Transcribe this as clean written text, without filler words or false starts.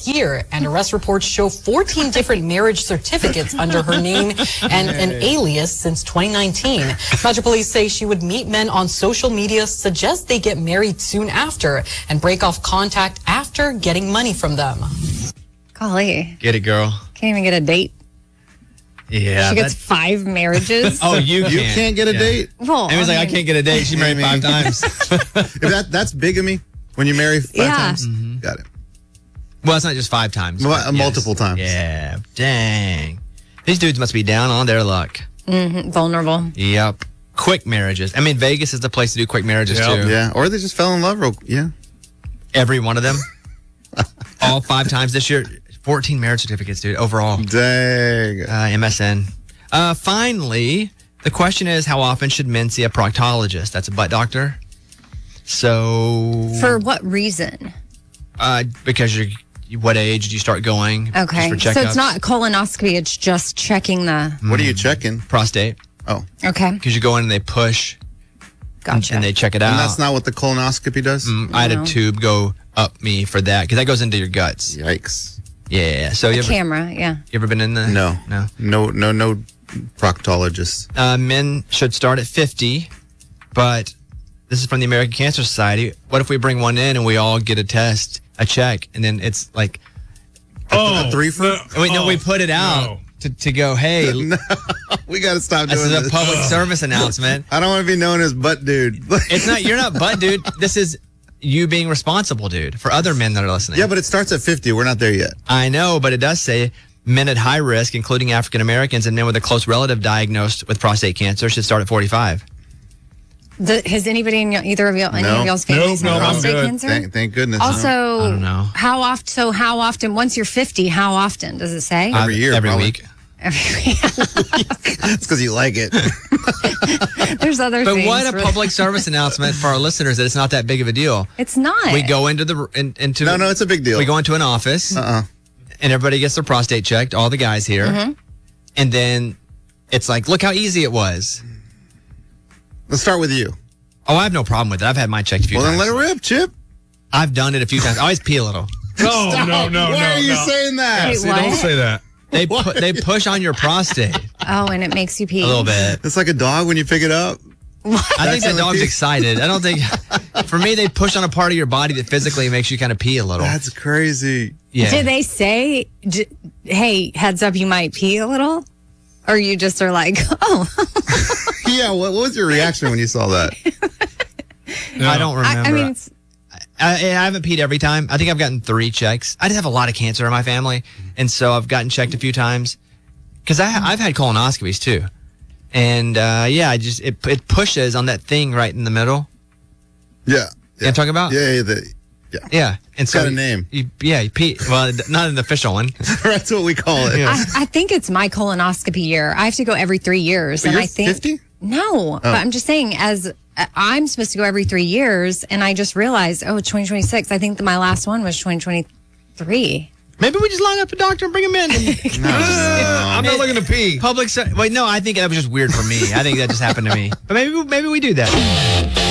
year, and arrest reports show 14 different marriage certificates under her name and an alias since 2019. Metro Police say she would meet men on social media, suggest they get married soon after, and break off contact after getting money from them. Golly. Get it, girl. Can't even get a date. Yeah. She gets 5 marriages. Oh, you can't get a date? Well, Amy's like, I can't get a date. She married 5 times. If that's bigamy, when you marry 5 times? Mm-hmm. Got it. Well, it's not just 5 times. Well, multiple times. Yeah. Dang. These dudes must be down on their luck. Vulnerable. Yep. Quick marriages. I mean, Vegas is the place to do quick marriages, too. Yeah. Or they just fell in love Every one of them. All 5 times this year. 14 marriage certificates, dude, overall. Dang. MSN. Finally, the question is, how often should men see a proctologist? That's a butt doctor. So... For what reason? Because what age do you start going? Okay. Just for So checkups? it's not colonoscopy, it's just checking the... What are you checking? Prostate. Oh. Okay. Because you go in and they push. Gotcha. And they check it out. And that's not what the colonoscopy does? I had a tube go up me for that because that goes into your guts. Yikes. Yeah. So you Camera, yeah. You ever been in the? No. No. No proctologist. Men should start at 50, but this is from the American Cancer Society. What if we bring one in and we all get a check, and then it's like a 3 for? We put it out to go, hey. No, we got to stop doing this. This This is a public service announcement. I don't want to be known as butt dude. It's not, you're not butt dude. This is you being responsible, dude, for other men that are listening. Yeah, but it starts at 50. We're not there yet. I know, but it does say men at high risk, including African Americans and men with a close relative diagnosed with prostate cancer, should start at 45. Has anybody in either of y'all, any of y'all's families had prostate cancer? Thank goodness. Also, I don't know. How often, once you're 50, how often does it say? Every year. Every probably. week. It's because you like it. There's other But things. what a public service announcement for our listeners that it's not that big of a deal. It's not. We go into into No, it's a big deal. We go into an office and everybody gets their prostate checked, all the guys here. And then it's like, look how easy it was. Let's start with you. Oh, I have no problem with it. I've had mine checked a few times. Well, then let it rip, Chip. I've done it a few times. I always pee a little. No. Why are you saying that? Wait, what? Don't say that. They push on your prostate Oh, and it makes you pee. a little bit. It's like a dog when you pick it up. I think that dog's excited. I don't think, for me, they push on a part of your body that physically makes you kind of pee a little. That's crazy. Yeah. Did they say, hey, heads up, you might pee a little? Or you just are like, oh. Yeah, what was your reaction when you saw that? I don't remember. I mean, I haven't peed every time. I think I've gotten 3 checks. I just have a lot of cancer in my family, and so I've gotten checked a few times. Because I've had colonoscopies too, and it pushes on that thing right in the middle. Yeah. You know what I'm talking about? Yeah. And It's got a name. You pee. Well, not an official one. That's what we call it. Yeah. I think it's my colonoscopy year. I have to go every 3 years. But and you're I think 50? No, but I'm just saying, as I'm supposed to go every 3 years, and I just realized, it's 2026. I think that my last one was 2023. Maybe we just line up a doctor and bring him in. I'm not looking to pee. Wait, no, I think that was just weird for me. I think that just happened to me. But maybe we do that.